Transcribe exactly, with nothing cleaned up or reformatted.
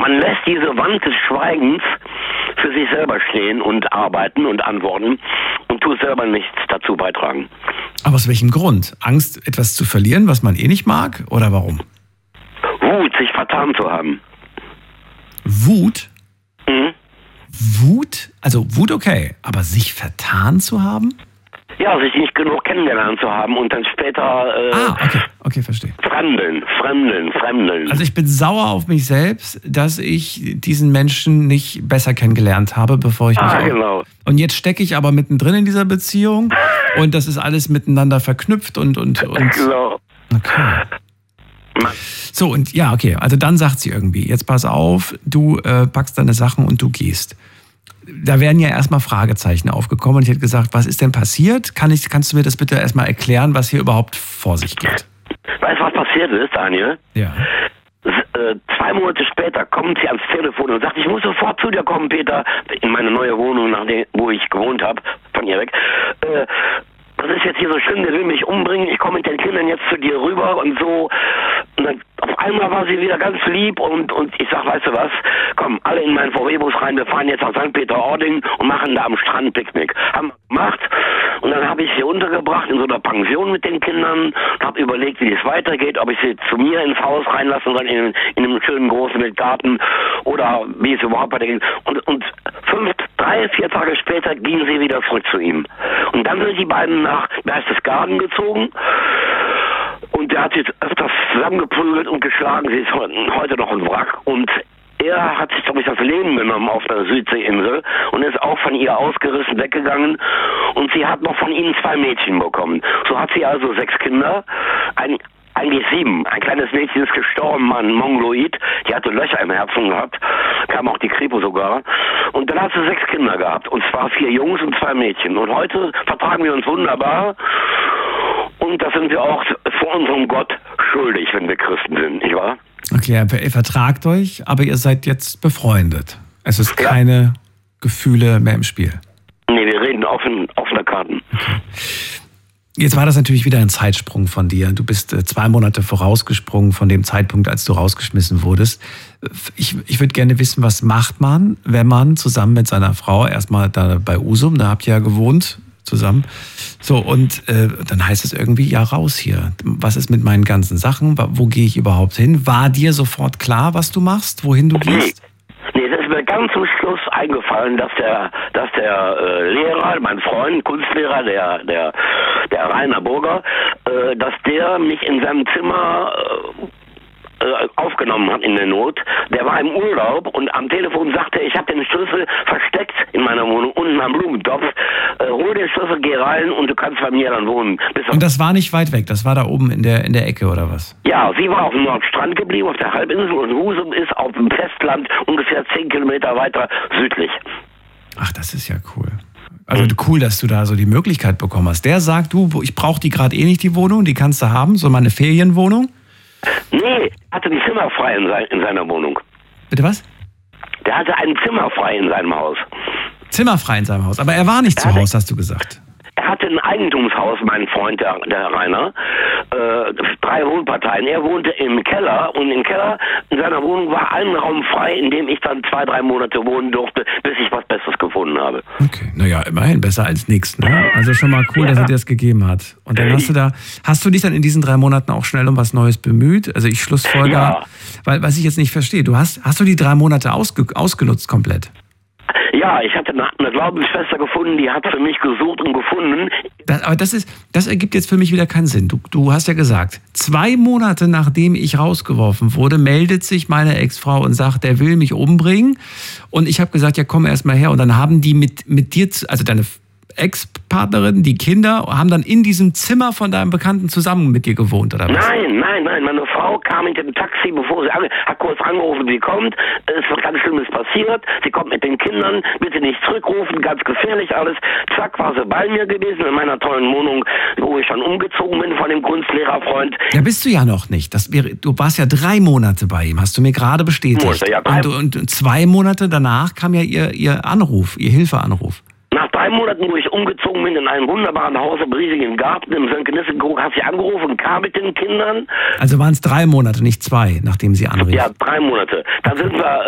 man lässt diese Wand des Schweigens für sich selber stehen und arbeiten und antworten und tut selber nichts dazu beitragen. Aber aus welchem Grund? Angst, etwas zu verlieren, was man eh nicht mag? Oder warum? Wut, sich vertan zu haben. Wut? Mhm. Wut? Also Wut okay, aber sich vertan zu haben? Ja, sich nicht genug kennengelernt zu haben und dann später äh, ah, okay, okay, verstehe. Fremdeln, Fremdeln, Fremdeln. Also ich bin sauer auf mich selbst, dass ich diesen Menschen nicht besser kennengelernt habe, bevor ich mich... Ah, auch... genau. Und jetzt stecke ich aber mittendrin in dieser Beziehung und das ist alles miteinander verknüpft und... und, und genau. Okay. So, und ja, okay, also dann sagt sie irgendwie, jetzt pass auf, du äh, packst deine Sachen und du gehst. Da wären ja erstmal Fragezeichen aufgekommen und ich hätte gesagt, was ist denn passiert? Kann ich, kannst du mir das bitte erstmal erklären, was hier überhaupt vor sich geht? Weißt du, was passiert ist, Daniel? Ja. Äh, zwei Monate später kommt sie ans Telefon und sagt, ich muss sofort zu dir kommen, Peter, in meine neue Wohnung, nach der, wo ich gewohnt habe, von ihr weg. Äh, das ist jetzt hier so schlimm, der will mich umbringen, ich komme mit den Kindern jetzt zu dir rüber und so. Und dann auf einmal war sie wieder ganz lieb und, und ich sag, weißt du was, komm, alle in meinen V W-Bus rein, wir fahren jetzt nach Sankt Peter-Ording und machen da am Strand Picknick. Haben wir gemacht und dann habe ich sie untergebracht in so einer Pension mit den Kindern und habe überlegt, wie es weitergeht, ob ich sie zu mir ins Haus reinlassen soll, in, in einem schönen großen Garten oder wie es überhaupt weitergeht. Und, und fünf, drei, vier Tage später gingen sie wieder zurück zu ihm. Und dann sind die beiden nach Berchtesgaden gezogen. Und der hat sich öfters zusammengeprügelt und geschlagen. Sie ist heute noch ein Wrack. Und er hat sich, glaube ich, das Leben genommen auf der Südseeinsel und ist auch von ihr ausgerissen weggegangen. Und sie hat noch von ihnen zwei Mädchen bekommen. So hat sie also sechs Kinder. Ein, eigentlich sieben. Ein kleines Mädchen ist gestorben an Mongoloid. Die hatte Löcher im Herzen gehabt. Kam auch die Kripo sogar. Und dann hat sie sechs Kinder gehabt. Und zwar vier Jungs und zwei Mädchen. Und heute vertragen wir uns wunderbar. Und das sind wir auch vor unserem Gott schuldig, wenn wir Christen sind, nicht wahr? Okay, ihr vertragt euch, aber ihr seid jetzt befreundet. Es ist ja. keine Gefühle mehr im Spiel. Nee, wir reden offen, offene Karten. Okay. Jetzt war das natürlich wieder ein Zeitsprung von dir. Du bist äh, zwei Monate vorausgesprungen von dem Zeitpunkt, als du rausgeschmissen wurdest. Ich, ich würde gerne wissen, was macht man, wenn man zusammen mit seiner Frau, erstmal da bei Usum, da habt ihr ja gewohnt, zusammen. So, und äh, dann heißt es irgendwie, ja, raus hier. Was ist mit meinen ganzen Sachen? Wo gehe ich überhaupt hin? War dir sofort klar, was du machst, wohin du gehst? Nee, das ist mir ganz zum Schluss eingefallen, dass der, dass der äh, Lehrer, mein Freund, Kunstlehrer, der, der, der Rainer Burger, äh, dass der mich in seinem Zimmer äh, aufgenommen hat in der Not. Der war im Urlaub und am Telefon sagte er, ich habe den Schlüssel versteckt in meiner Wohnung, unten am Blumentopf. Äh, hol den Schlüssel, geh rein und du kannst bei mir dann wohnen. Bis und das war nicht weit weg, das war da oben in der, in der Ecke oder was? Ja, sie war auf dem Nordstrand geblieben, auf der Halbinsel und Husum ist auf dem Festland ungefähr zehn Kilometer weiter südlich. Ach, das ist ja cool. Also cool, dass du da so die Möglichkeit bekommen hast. Der sagt, du, ich brauche die gerade eh nicht, die Wohnung, die kannst du haben, so meine Ferienwohnung. Nee, er hatte ein Zimmer frei in, sein, in seiner Wohnung. Bitte was? Der hatte ein Zimmer frei in seinem Haus. Zimmer frei in seinem Haus, aber er war nicht er zu Hause, hast du gesagt. Er hatte ein Eigentumshaus, mein Freund, der, der Rainer, äh, drei Wohnparteien. Er wohnte im Keller und im Keller in seiner Wohnung war ein Raum frei, in dem ich dann zwei, drei Monate wohnen durfte, bis ich was Besseres gefunden habe. Okay, naja, immerhin besser als nichts, ne? Also schon mal cool, ja. dass er dir das gegeben hat. Und dann hast du da, hast du dich dann in diesen drei Monaten auch schnell um was Neues bemüht? Also ich schlussfolger, ja. weil was ich jetzt nicht verstehe, du hast, hast du die drei Monate ausge, ausgenutzt komplett? Ja, ich hatte eine, eine Glaubensschwester gefunden, die hat für mich gesucht und gefunden. Das, aber das ist, das ergibt jetzt für mich wieder keinen Sinn. Du, du hast ja gesagt, zwei Monate nachdem ich rausgeworfen wurde, meldet sich meine Ex-Frau und sagt, der will mich umbringen. Und ich habe gesagt, ja komm erst mal her. Und dann haben die mit, mit dir, also deine Ex-Partnerin, die Kinder, haben dann in diesem Zimmer von deinem Bekannten zusammen mit dir gewohnt, oder was? Nein, nein, nein. Meine Frau kam mit dem Taxi, bevor sie ange hat kurz angerufen, sie kommt. Es ist was ganz Schlimmes passiert. Sie kommt mit den Kindern. Bitte nicht zurückrufen, ganz gefährlich alles. Zack, war sie bei mir gewesen in meiner tollen Wohnung, wo ich dann umgezogen bin von dem Kunstlehrerfreund. Ja, bist du ja noch nicht. Das wäre, du warst ja drei Monate bei ihm, hast du mir gerade bestätigt. Monate, ja, und, und zwei Monate danach kam ja ihr, ihr Anruf, ihr Hilfeanruf. Nach drei Monaten, wo ich umgezogen bin in einem wunderbaren Haus im riesigen Garten im Sönkenisse-Krug, hat sie angerufen, kam mit den Kindern. Also waren es drei Monate, nicht zwei, nachdem sie anrief. Ja, drei Monate. Dann sind wir